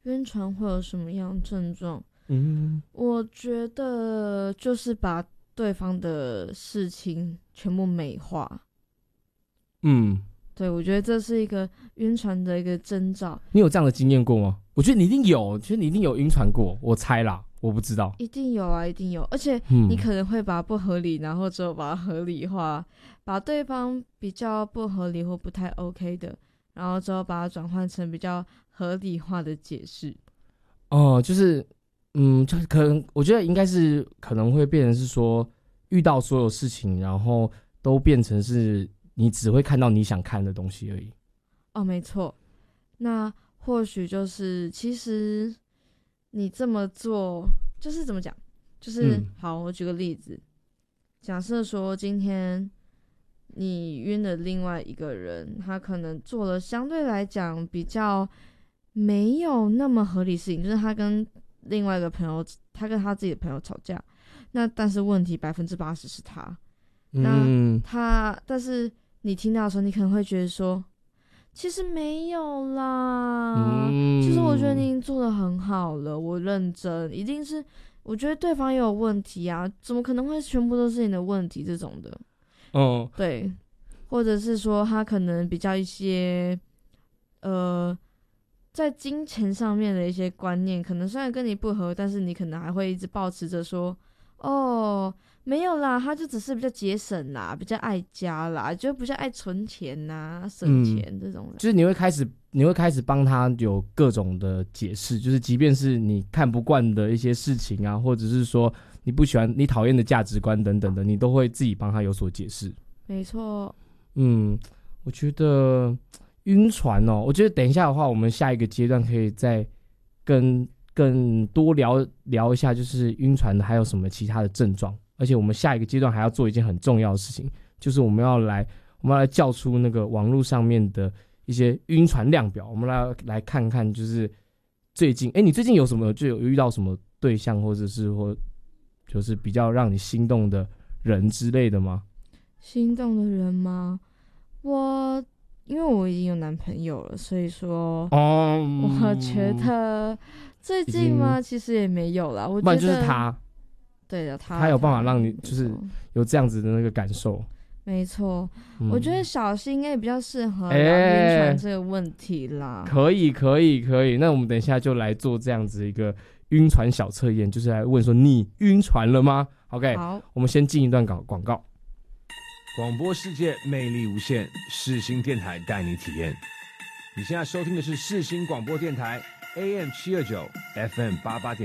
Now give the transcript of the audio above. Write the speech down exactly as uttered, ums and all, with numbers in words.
晕船会有什么样的症状？ 嗯， 我觉得就是把对方的事情全部美化。 嗯， 对，我觉得这是一个晕船的一个征兆。 你有这样的经验过吗？我觉得你一定有，我觉得你一定有晕船过，我猜啦，我不知道。 一定有啊，一定有，而且嗯你可能会把不合理，然后之后把它合理化，把对方比较不合理或不太 OK 的，然后之后把它转换成比较合理化的解释。 哦，就是嗯，就是可能我觉得应该是可能会变成是说，遇到所有事情，然后都变成是你只会看到你想看的东西而已。 哦，没错。那或许就是其实你这么做就是怎么讲？就是、 嗯好，我举个例子，假设说今天你晕了另外一个人，他可能做了相对来讲比较没有那么合理的事情，就是他跟另外一个朋友，他跟他自己的朋友吵架，那但是问题百分之八十是他， 嗯， 他但是你听到的时候，你可能会觉得说，其实没有啦， 嗯其实我觉得你已经做得很好了，我认真，一定是我觉得对方也有问题啊，怎么可能会全部都是你的问题这种的。 哦， 对，或者是说他可能比较一些呃，在金钱上面的一些观念，可能虽然跟你不合，但是你可能还会一直抱持着说，哦，没有啦，他就只是比较节省啦，比较爱家啦，就比较爱存钱呐、省钱这种的。 就是你会开始，你会开始帮他有各种的解释，就是即便是你看不惯的一些事情啊，或者是说你不喜欢、你讨厌的价值观等等的，你都会自己帮他有所解释。 没错。 嗯，我觉得晕船哦，我觉得等一下的话，我们下一个阶段可以再跟更多聊聊一下，就是晕船的还有什么其他的症状。而且我们下一个阶段还要做一件很重要的事情，就是我们要来我们要来叫出那个网络上面的一些晕船量表，我们来来看看，就是最近，哎，你最近有什么就有遇到什么对象，或者是或就是比较让你心动的人之类的吗？ 心动的人吗？我因为我已经有男朋友了，所以说， 哦， 我觉得最近嘛，其实也没有啦。我觉得不然就是他， 对的，他他有办法让你就是没错有这样子的那个感受。 没错， 嗯我觉得小新应该也比较适合聊欸晕船这个问题啦。 可以，可以，可以。那我们等一下就来做这样子一个晕船小测验，就是来问说你晕船了吗 ？OK， 好， 我们先进一段广广告。 广播世界魅力无限，世新电台带你体验。你现在收听的是世新广播电台 A M 七二九 F M 八八点。